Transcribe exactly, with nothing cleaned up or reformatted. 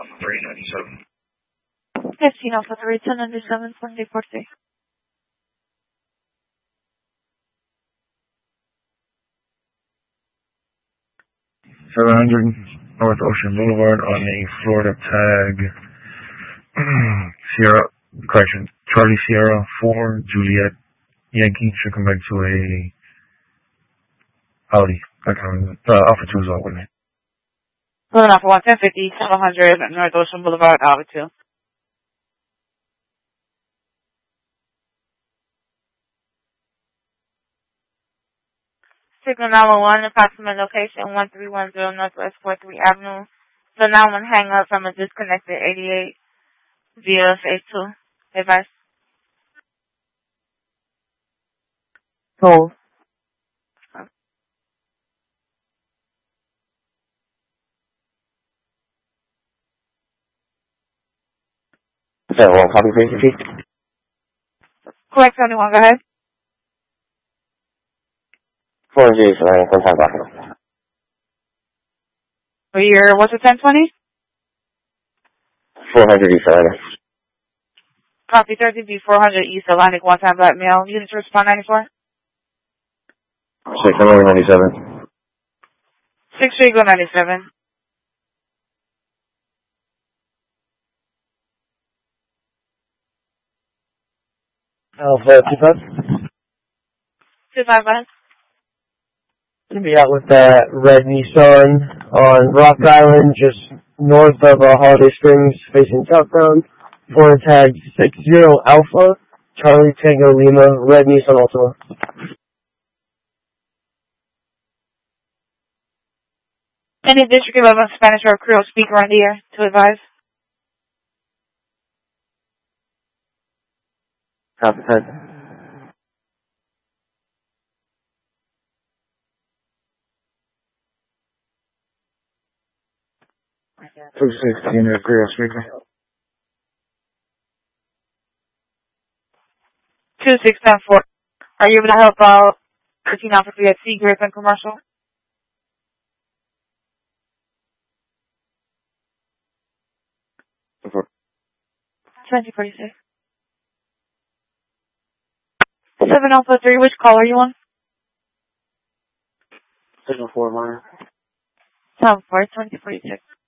Alpha three ninety-seven. fifteen Alpha three, ten ninety-seven, Sunday forty. seven hundred North Ocean Boulevard on a Florida tag. Sierra, correction, Charlie Sierra four, Juliet Yankee should come back to a Audi. I can't remember. Uh, Alpha two is out with me. Going off one ten fifty, seven hundred North Ocean Boulevard, Alpha two. Signal nine one one, approximate location one three one zero Northwest fourth Street Avenue. So now one hang up from a disconnected eighty-eight via phase two. Advice. Hold. seven one, copy, please. Correct, seventy-one, go ahead. four hundred East Atlantic, one time back. For your, what's it, ten twenty? four hundred East Atlantic. Copy, thirty B, four hundred East Atlantic, one time black male. Units respond ninety-four. six hundred ninety-seven. six three, go ninety-seven. Alpha two five. two five, go ahead. Gonna be out with that red Nissan on Rock Island, just north of uh, Holiday Springs, facing southbound. Florida tag six zero Alpha, Charlie Tango Lima, red Nissan Altima. Any District eleven Spanish or Creole speaker on the air to advise? Copy, ten. two sixteen to Creole speaker. two six ten four. Are you able to help out thirteen Alpha three at Sea Griffin Commercial? twenty forty-six. seven Alpha three, which call are you on? Signal four, minor. seven four, twenty forty-six.